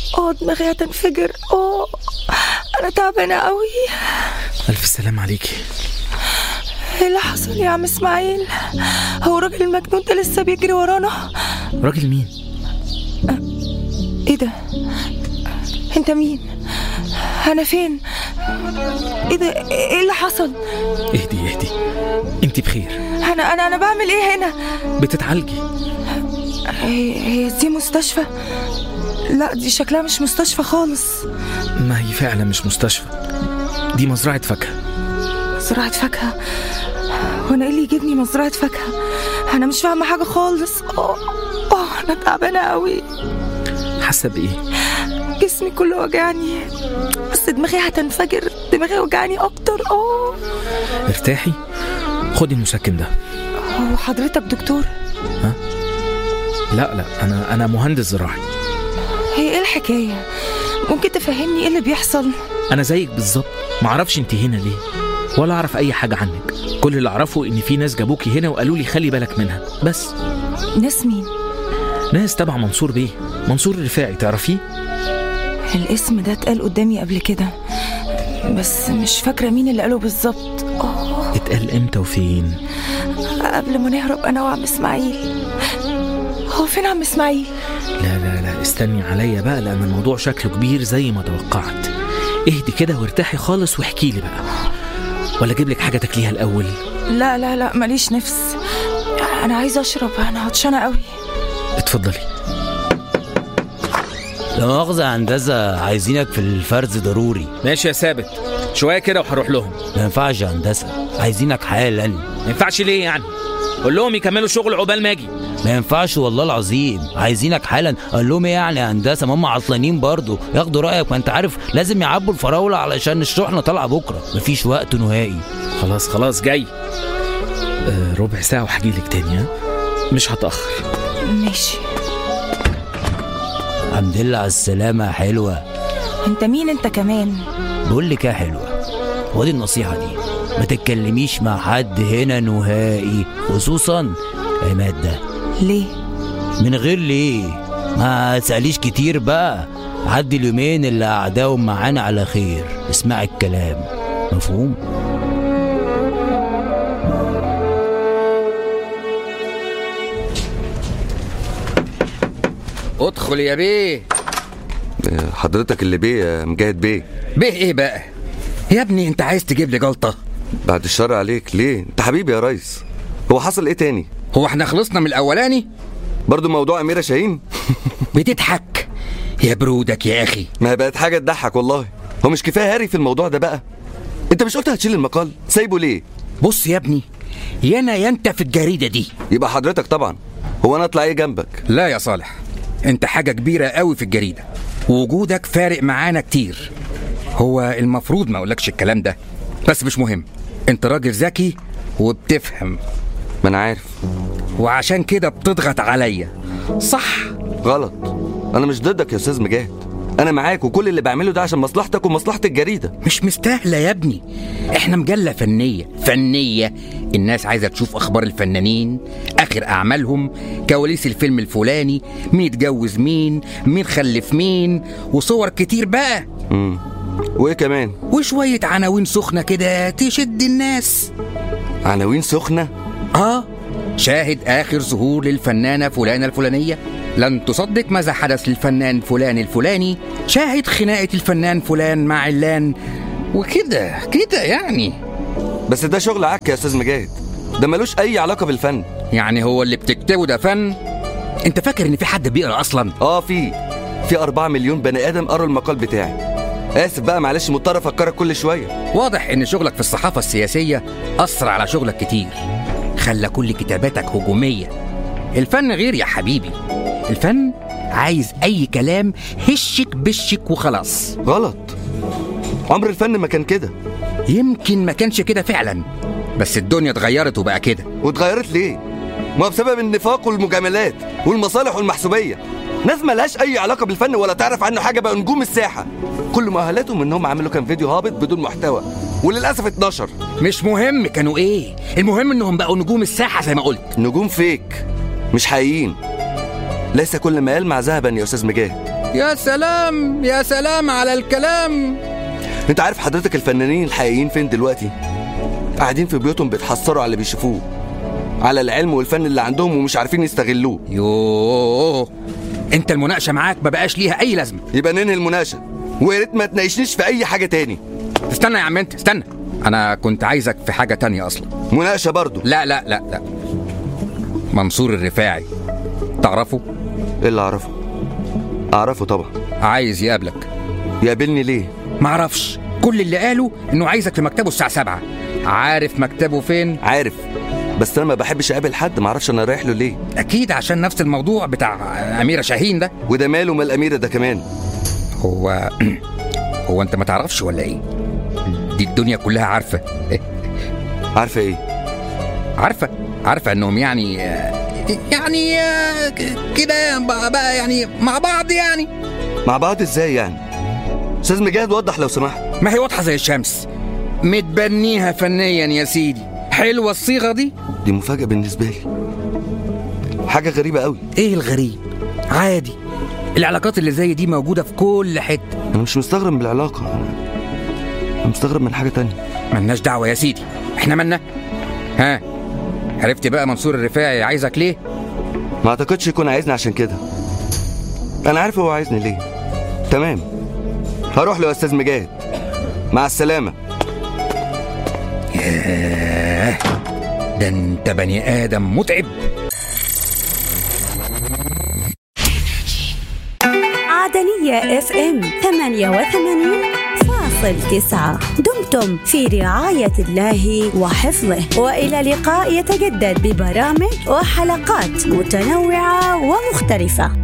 دماغي هتنفجر. انا تعبانه قوي. الف سلام عليكي. ايه اللي حصل يا عم اسماعيل؟ هو الراجل المجنون ده لسه بيجري ورانا؟ راجل مين؟ ايه ده؟ انت مين؟ انا فين؟ ايه ده؟ ايه اللي حصل؟ اهدي انت بخير؟ انا بعمل ايه هنا؟ بتتعالجي. هي دي مستشفى؟ لا دي شكلها مش مستشفى خالص. ما هي فعلا مش مستشفى، دي مزرعة فاكهة. مزرعة فاكهة؟ وانا ايه اللي يجيبني مزرعة فاكهة؟ انا مش فاهمة حاجة خالص. انا تعبانة قوي. حاسة بايه؟ جسمي كله وجعني، بس دماغي هتنفجر. دماغي وجعني اكتر. ارتاحي، خدي المسكن ده. هو حضرتك دكتور؟ ها؟ لا انا مهندس زراعي. هي ايه الحكاية؟ ممكن تفهمني ايه اللي بيحصل؟ انا زيك بالظبط، معرفش انت هنا ليه ولا اعرف اي حاجة عنك. كل اللي اعرفه ان في ناس جابوكي هنا وقالوا لي خلي بالك منها بس. ناس مين؟ ناس تبع منصور بيه، منصور الرفاعي، تعرفيه؟ الاسم ده اتقال قدامي قبل كده، بس مش فاكرة مين اللي قاله بالظبط. اتقال امتى وفين؟ قبل ما نهرب انا وعم اسماعيل. هو فين عم اسماعيل؟ لا استني عليا بقى، لان الموضوع شكله كبير زي ما توقعت. اهدي كده وارتاحي خالص واحكي لي بقى، ولا اجيب لك حاجه تاكليها الاول؟ لا ماليش نفس، انا عايزه اشرب، انا عطشانه قوي. اتفضلي. لا مؤاخذة هندسة، عايزينك في الفرز ضروري. ماشي يا ثابت، شويه كده وهروح لهم. ما ينفعش يا هندسة، عايزينك حالا. ما ينفعش ليه يعني؟ قول لهم يكملوا شغل عقبال ما اجي. ما ينفعش والله العظيم، عايزينك حالا. قال لهم ايه يعني يا هندسة؟ ما هم عطلانين برضو، ياخدوا رأيك. ما انت عارف لازم يعبوا الفراولة علشان الشحنة طالعة بكرة، مفيش وقت نهائي. خلاص جاي. ربع ساعة وهجيلك تاني، ها؟ مش هتأخر. ماشي. الحمد لله على السلامة يا حلوة. انت مين انت كمان؟ بقول لك يا حلوة، ودي النصيحة دي، ما تتكلميش مع حد هنا نهائي، خصوصا عماد ده. ليه؟ من غير ليه، ما تسأليش كتير بقى. عدي اليومين اللي قعداهم معانا على خير، اسمع الكلام، مفهوم؟ ادخل يا بيه. حضرتك اللي بيه يا مجاهد بيه؟ بيه ايه بقى يا ابني؟ انت عايز تجيب لي جلطة؟ بعد الشر عليك، ليه؟ انت حبيبي يا ريس. هو حصل ايه تاني؟ هو احنا خلصنا من الاولاني؟ برضو موضوع أميرة شاهين؟ بتضحك يا برودك يا اخي. ما بقت حاجة تضحك والله. هو مش كفاية هاري في الموضوع ده بقى؟ انت مش قلت هتشيل المقال؟ سايبه ليه؟ بص يا ابني، يا انا يا انت في الجريدة دي. يبقى حضرتك طبعا. هو انا اطلع ايه جنبك؟ لا يا صالح، انت حاجة كبيرة قوي في الجريدة، ووجودك فارق معانا كتير. هو المفروض ما اقولكش الكلام ده، بس مش مهم. انت راجل ذكي وبتفهم. ما انا عارف، وعشان كده بتضغط عليا، صح؟ غلط. انا مش ضدك يا استاذ مجاهد، انا معاك، وكل اللي بعمله ده عشان مصلحتك ومصلحة الجريدة. مش مستاهلة يا ابني، احنا مجلة فنية. الناس عايزة تشوف اخبار الفنانين، اخر اعمالهم، كواليس الفيلم الفلاني، مين اتجوز مين خلف مين، وصور كتير بقى. وايه كمان؟ وشوية عناوين سخنة كده تشد الناس. عناوين سخنة؟ شاهد آخر ظهور للفنانة فلانة الفلانية، لن تصدق ماذا حدث للفنان فلان الفلاني، شاهد خناقة الفنان فلان مع علان، وكده يعني. بس ده شغل عك يا استاذ مجاهد، ده ملوش اي علاقة بالفن. يعني هو اللي بتكتبه ده فن؟ انت فاكر ان في حد بيقرأ اصلا؟ في 4 مليون بني ادم قروا المقال بتاعي. اسف بقى، معلش، مضطر افكرك كل شوية. واضح ان شغلك في الصحافة السياسية أثر على شغلك كتير، خلى كل كتاباتك هجومية. الفن غير يا حبيبي، الفن عايز اي كلام هشك بشك وخلاص. غلط، عمر الفن ما كان كده. يمكن ما كانش كده فعلا، بس الدنيا اتغيرت وبقى كده. واتغيرت ليه؟ ما بسبب النفاق والمجاملات والمصالح والمحسوبية. ناس ملهاش اي علاقة بالفن ولا تعرف عنه حاجة بقى نجوم الساحة، كل مؤهلاتهم انهم عملوا كان فيديو هابط بدون محتوى، وللأسف اتنشر. مش مهم كانوا ايه، المهم انهم بقوا نجوم الساحة زي ما قلت. نجوم فيك، مش حقيقيين. ليس كل ما يلمع ذهبا يا استاذ مجاهد. يا سلام يا سلام على الكلام. انت عارف حضرتك الفنانين الحقيقيين فين دلوقتي؟ قاعدين في بيوتهم بيتحسروا على اللي بيشوفوه، على العلم والفن اللي عندهم ومش عارفين يستغلوه. يوه، انت المناقشه معاك ما بقاش ليها اي لازمه. يبقى ننهي المناقشه، ويا ريت ما تناقشنيش في اي حاجه تاني. استنى يا عم انت، استنى، انا كنت عايزك في حاجه تانية اصلا. مناقشه برضو؟ لا لا لا لا. منصور الرفاعي تعرفه؟ ايه اللي اعرفه؟ اعرفه طبعا. عايز يقابلك. يقابلني ليه؟ معرفش، كل اللي قاله انه عايزك في مكتبه الساعه 7. عارف مكتبه فين؟ عارف، بس انا ما بحبش اقابل حد، معرفش انا رايح له ليه. اكيد عشان نفس الموضوع بتاع اميره شاهين ده. وده ماله مال الاميره ده كمان؟ هو انت ما تعرفش ولا ايه؟ دي الدنيا كلها عارفه. عارفه ايه؟ عارفه انهم يعني كده بقى يعني مع بعض. يعني مع بعض ازاي يعني؟ استاذ مجاهد وضح لو سمحت. ما هي واضحه زي الشمس، متبنيها فنيا يا سيدي. حلوه الصيغه دي مفاجاه بالنسبه لي، حاجه غريبه قوي. ايه الغريب؟ عادي، العلاقات اللي زي دي موجوده في كل حته. انا مش مستغرب من العلاقه، انا مستغرب من حاجه تانية. ملناش دعوه يا سيدي، احنا مالنا. ها، عرفت بقى منصور الرفاعي عايزك ليه؟ ما اعتقدش يكون عايزني عشان كده. انا عارف هو عايزني ليه. تمام، هروح له يا استاذ مجاهد، مع السلامه. ياه، ده انت بني ادم متعب. عدنية FM 88.9. دمتم في رعاية الله وحفظه، وإلى لقاء يتجدد ببرامج وحلقات متنوعة ومختلفة.